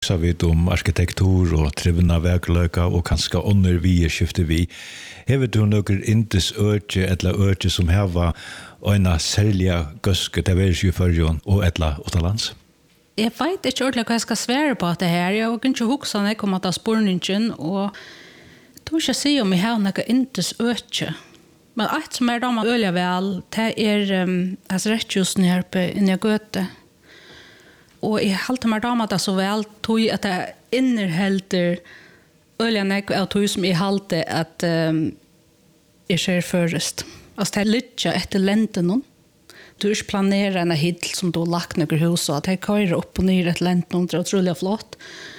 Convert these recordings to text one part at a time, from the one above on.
Så vi om arkitektur og trivna verkløka og kanskje under vi skifter vi. Hever du noen indes øke eller øke som heva øyna særlige gøske til vers i førjon og etla utenlands? Jeg vet ikke ordentlig hva jeg skal svære på det her. Jeg kan ikke huske når jeg kommer til spurningen, og du vil ikke si om jeg har noen indes øke. Men alt som da man øler vel, det rettjusen her på inni Gøte. Og jeg halte meg da det så vel, tog at jeg innerhelter øler nek av tog som jeg halte at jeg ser først. Altså det litt etter lenten noen. Du ikke planerer en hill som du har lagt noen hus, og at jeg kører opp og ned et lenten, det er utrolig flott.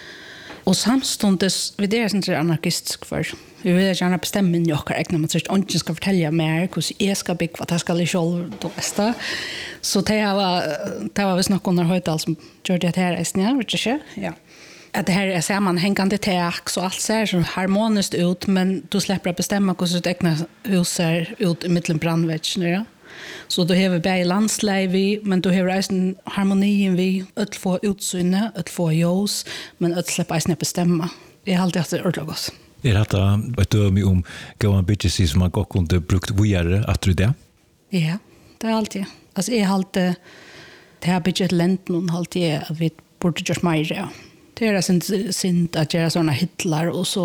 Og samståndes, vi det sånn anarkistisk for. Vi vil gjerne bestemme inn i okker egnet, men så ikke ånden skal fortelle mer hvordan jeg skal bygge, hva jeg skal i selv det beste. Så det var visst nok under Høydal som gjør det her i snitt, vet du ikke? Ja. At det her sammenhengende tak, så alt ser så harmonisk ut, men du slipper å bestemme hvordan ditt egnet hus ser ut i middelen brandvetsjen, ja. Så du har bare landsleie vi, men du har eisen harmonien vi, ødel få utsyne, ødel få ljós, men ødel slipper eisen å bestemme. Jeg har alltid hatt det ordentlig godt. Dette et døme om gåan byggesi som man godt kunne brukt vujere, at du det? Ja, det er alltid. Altså jeg har alltid, det har bygget lenten, alltid at vi burde gjøre mer, ja. Det er synd at gjøre sånne hitler, og så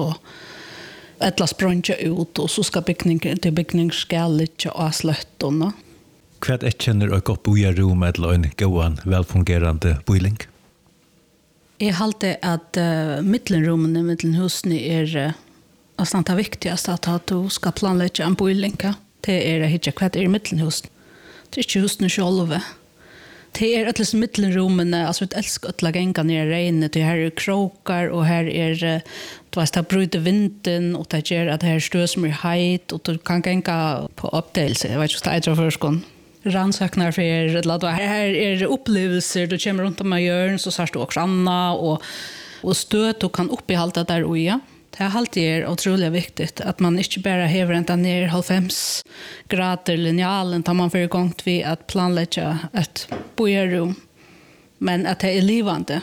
etla sprønge ut, og så skal bygning skal litt og sløttene. Hva kjenner du godt bojerom eller en gåan velfungerende boiling? Jeg halte at middelrommene, middelhusene nesten det viktigste at du skal planlegge en boiling. Det ikke hva det middelhusen. Det ikke husene selv. Det et liksom middelrommene, altså vi elsker å lage ned i regnet, det her kroker, og her du vet, det bryter vinden, og det gjør at det her støv som heit, og du kan genge på oppdelelse, jeg vet ikke hva det for skån. Rannsøkner for her opplevelser, du kommer rundt om meg hjørn, så ser du også annet, og støt du kan oppihalte der og ja. Det alltid utrolig viktig at man ikke bare hever enda ned 90 grader linealen, da man får i gang til at planlegge et bojerom, men at det livende.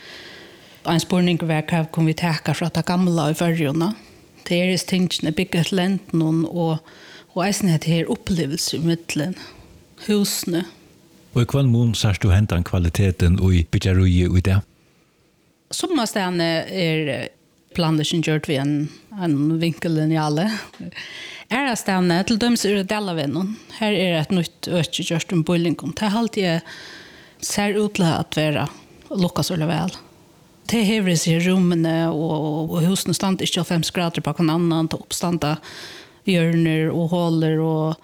En spørning var hva kan vi teke fra det gamle i førjene. Det tingene bygget lenten og eisen det her opplevelse i midtelen, husene. Og i hva mån sier du hentan kvaliteten og byggerøye i det? Sommerstedene planleggen gjort vi en vinkellinjale. Stedene, til dømes det Delavinnen. Her et nytt øke gjort en boilingom. Det alltid ser ut til at være lukkes eller vel. Det hever seg i rommene, og husene stand ikke 5 grader på en annen, til oppstanda hjørner og håler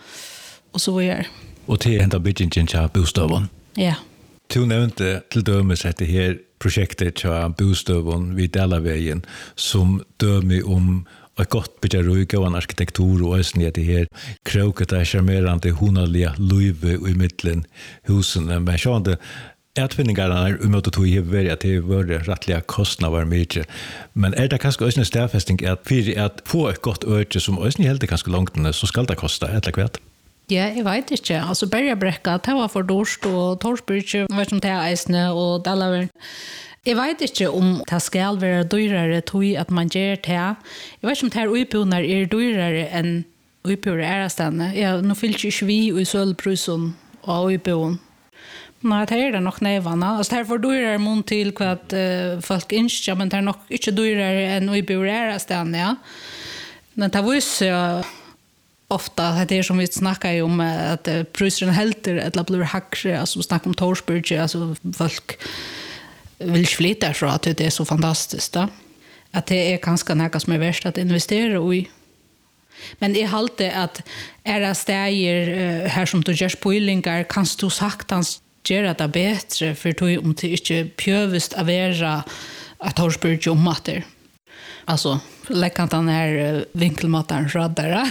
og så videre. Og til hentan byggingen til bostøven? Ja. Du nevnte til dømes etter her projektet til bostøven vid Delaveien som dømer om et godt byggerøy og en arkitektur og eisen etter her krøket er charmerende hunalige løyve i midtelen husene. Men sånn utvinningarna umøte tog i vært at det var rettelig kostnader var mye. Men det kanskje også en stedfesting at for at få et godt øke som også helt kanskje langt så skal det koste et eller hvert? Ja, jeg vet ikke. Altså, Bergebrekka, det var for dårst, og Torsbyrkje, vet som det eisene, og Delaver. Jeg vet ikke om det skal være dyrere tog at man gjør det. Jeg vet ikke om det her utbjørner dyrere enn utbjørner stedene. Ja, nå fyller ikke vi i sølvprysen og utbjørn. Nei, det det nok nevene. Altså, det her for dyrere mån til hva folk ønsker, men det nok ikke dyrere enn utbjørner stedene, ja. Men det viser ofta det som vi snackar om att priserna helter eller blir hackre alltså snackar om Torsbyrge alltså folk vill flytta så att det är så fantastiskt då att det är ganska något som är värst att investera i. Men det hållte att det stäger här som du gör boilingar kan du saktans göra det bättre för du om det inte pjövst att vara att Torsbyrge om matter. Alltså läckant den här vinkelmattan raddare.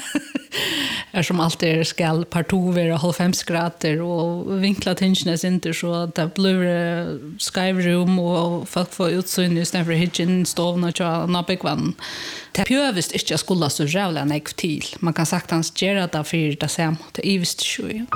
Som alltid skal partovera 90 grader och vinkla tingene inte så att det blir skyrum och folk får utsyn istället för hitchen stovna och nabbekvann. Det pjövist inte skulle så jävla nek till. Man kan saktans göra det för det sam. Det är visst ju.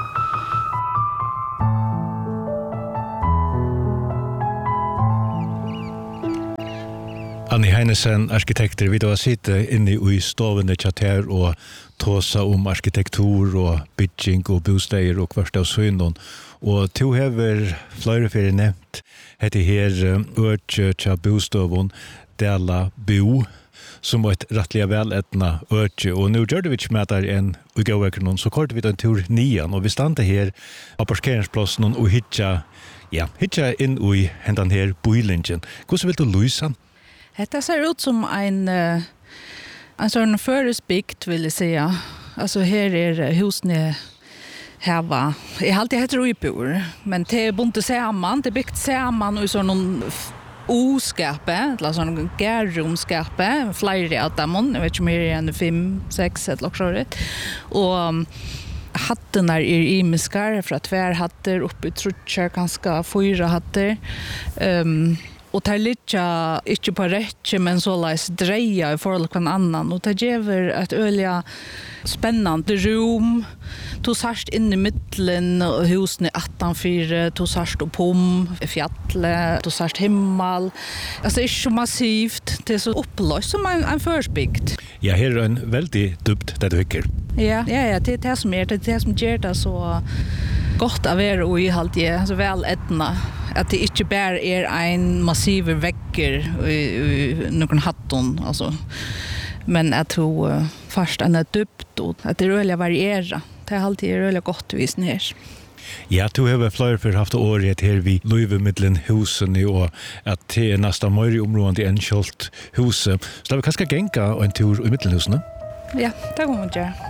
Anni Heinesen, arkitekter, vi då sitter inne i stovene tjater og tåsa om arkitektur og bygging og bostäder og kvarsta og syndon. Og to hever flere fyrir nevnt heter her Ørtje tja bostovon Dela Bo som var et rettelig vel etna Ørtje. Og nu gjør det vi ikke med der en ugavvekker så kort vi en tur nian og vi stande her av parkeringsplassen og hitja inn i hendan her boilingen. Hvordan vil du lyse han? Det ser ut som en sånn føresbygd, vil jeg si. Altså her husene heva. Jeg har alltid heter Uipur, men det er bundet sammen. Det er byggt sammen i sånn oskape, eller sånn gærromskape, flere av dem. Jeg vet ikke mer enn 5, 6, et laksaret. Og hattene er imiskar, fra tværhatter, oppe i trutcher, ganske 4 hatter. Og det ligger ikke på rett, men så leis dreia i forhold til hver annan. Og det gjør et øyelig spennende rom. Du sørst inn i midtelen, husene 18-4, du sørst opp fjallet, du sørst himmel. Altså, det er ikke så massivt, det er så oppløst som en førsbygd. Ja, her er en veldig dypt det du hykker. Ja, det er det som er, det er det som gjør det så godt å være og i halvt, så vel etna. At det ikke bare er en massiv vekker i noen hatten, altså. Men at hun først er dypt, og at det er øyelig varierer. Det er alltid øyelig godt visen her. Ja, du har flere for haft året her vi løyver middelen husene, og at det er nesten mer i området enn kjølt huset. Så da vi kanskje genka en tur i middelen husene? Ja, det går man gjøre.